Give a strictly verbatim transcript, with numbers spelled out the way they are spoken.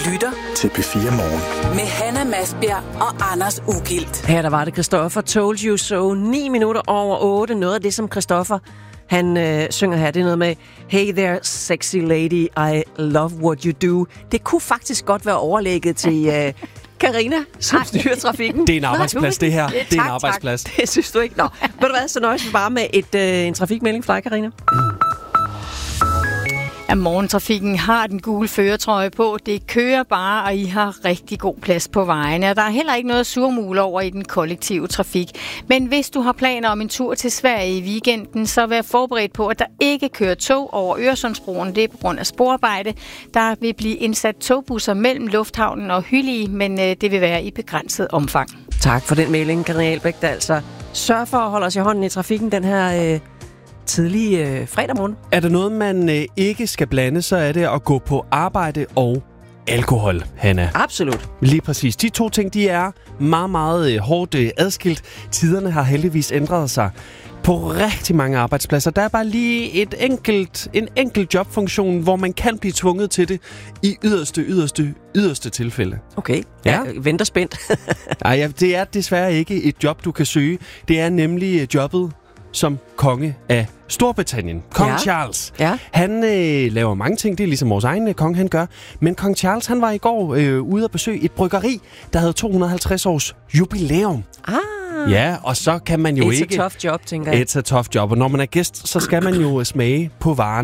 lytter til P fire Morgen. med Hanna Masbjerg og Anders Ugilt. Her der var det Christoffer, Told You So, ni minutter over otte. Noget af det, som Christoffer han øh, synger her, det er noget med Hey there, sexy lady, I love what you do. Det kunne faktisk godt være overlægget til øh, Karina, som styrer trafikken. Det er en arbejdsplads, det her. Det er tak, en arbejdsplads. Tak. Det synes du ikke? Nå, ved du hvad, så nøjes vi bare med et, øh, en trafikmelding fra dig, Karina. Ja, morgentrafikken har den gule førertrøje på. Det kører bare, og I har rigtig god plads på vejene. Og der er heller ikke noget surmul over i den kollektive trafik. Men hvis du har planer om en tur til Sverige i weekenden, så vær forberedt på, at der ikke kører tog over Øresundsbroen. Det er på grund af sporarbejde. Der vil blive indsat togbusser mellem lufthavnen og Hyllie, men øh, det vil være i begrænset omfang. Tak for den melding, Karina Ahlbæk, der altså sørger for at holde os i hånden i trafikken den her... Øh tidlig øh, fredag morgen. Er der noget, man øh, ikke skal blande, så er det at gå på arbejde og alkohol, Hanna. Absolut. Lige præcis. De to ting, de er meget, meget øh, hårdt øh, adskilt. Tiderne har heldigvis ændret sig på rigtig mange arbejdspladser. Der er bare lige et enkelt, en enkelt jobfunktion, hvor man kan blive tvunget til det i yderste, yderste, yderste tilfælde. Okay. Ja. Jeg venter spændt. Nej, ja, det er desværre ikke et job, du kan søge. Det er nemlig jobbet som konge af Storbritannien. Kong Ja. Charles. Ja. Han øh, laver mange ting, det er ligesom vores egen øh, konge, han gør. Men kong Charles, han var i går øh, ude at besøge et bryggeri, der havde to hundrede og halvtreds års jubilæum. Ah. Ja, og så kan man jo It's ikke... a tough job, tænker jeg. It's a tough job, og når man er gæst, så skal man jo smage på varen.